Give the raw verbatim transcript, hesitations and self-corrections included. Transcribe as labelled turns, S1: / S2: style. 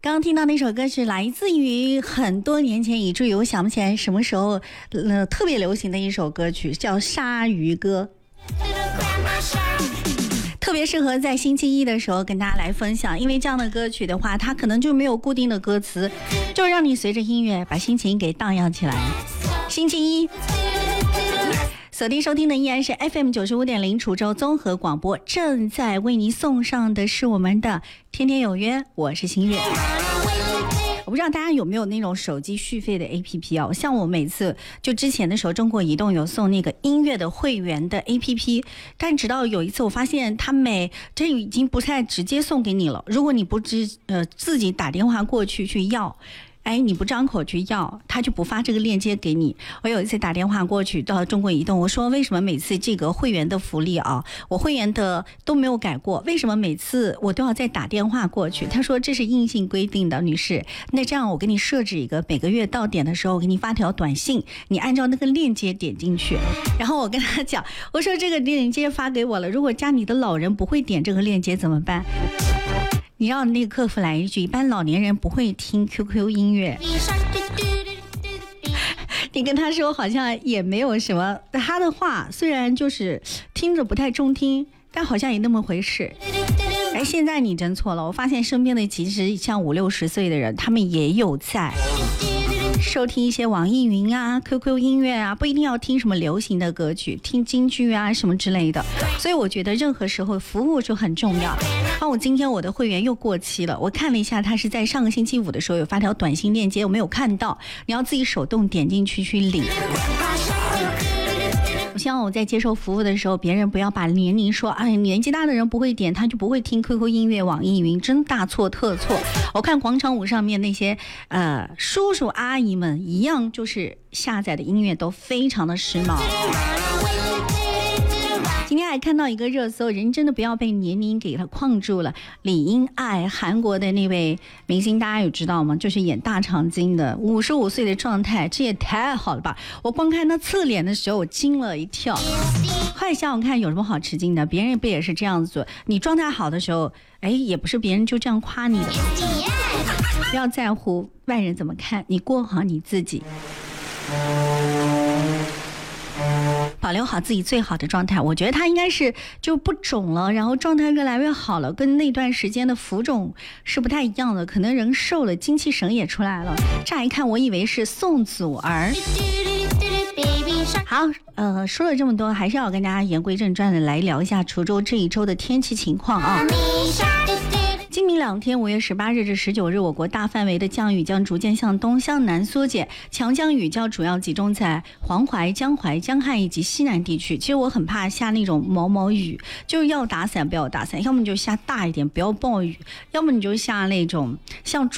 S1: 刚刚听到那首歌是来自于很多年前，以至于我想不起来什么时候呃特别流行的一首歌曲，叫《鲨鱼歌》，特别适合在星期一的时候跟大家来分享。因为这样的歌曲的话，它可能就没有固定的歌词，就让你随着音乐把心情给荡漾起来。星期一锁定收听的依然是 F M 九十五点零 滁州综合广播，正在为您送上的是我们的天天有约，我是新月。我不知道大家有没有那种手机续费的 A P P 啊？像我每次就之前的时候，中国移动有送那个音乐的会员的 A P P， 但直到有一次我发现他每这已经不太直接送给你了，如果你不知呃自己打电话过去去要。哎，你不张口去要，他就不发这个链接给你。我有一次打电话过去到中国移动，我说为什么每次这个会员的福利啊，我会员的都没有改过，为什么每次我都要再打电话过去？他说这是硬性规定的，女士。那这样我给你设置一个，每个月到点的时候给你发条短信，你按照那个链接点进去。然后我跟他讲，我说这个链接发给我了，如果家里的老人不会点这个链接怎么办？你让那个客服来一句，一般老年人不会听 Q Q 音乐。你跟他说好像也没有什么，他的话虽然就是听着不太中听，但好像也那么回事。哎，现在你真错了，我发现身边的其实像五六十岁的人，他们也有在收听一些网易云啊 Q Q 音乐啊，不一定要听什么流行的歌曲，听京剧啊什么之类的。所以我觉得任何时候服务就很重要。啊，我今天我的会员又过期了，我看了一下，他是在上个星期五的时候有发条短信链接，我没有看到，你要自己手动点进去去领。我希望我在接受服务的时候，别人不要把年龄说，哎，年纪大的人不会点，他就不会听 Q Q 音乐、网易云，真大错特错。我看广场舞上面那些呃叔叔阿姨们一样，就是下载的音乐都非常的时髦。今天还看到一个热搜，人真的不要被年龄给他框住了。李英爱，韩国的那位明星，大家有知道吗？就是演大长今的，五十五岁的状态，这也太好了吧！我光看他侧脸的时候，我惊了一跳。后来想想看，有什么好吃惊的？别人不也是这样子做？你状态好的时候，哎，也不是别人就这样夸你的。不要在乎外人怎么看，你过好你自己。保留好自己最好的状态，我觉得他应该是就不肿了，然后状态越来越好了，跟那段时间的浮肿是不太一样的，可能人瘦了，精气神也出来了。乍一看我以为是宋祖儿。好，呃，说了这么多，还是要跟大家言归正传的来聊一下滁州这一周的天气情况啊。今明两天，五月十八日至十九日，我国大范围的降雨将逐渐向东向南缩减，强降雨较主要集中在黄淮、江淮、江汉以及西南地区。其实我很怕下那种毛毛雨，就是要打伞不要打伞，要么你就下大一点，不要暴雨，要么你就下那种像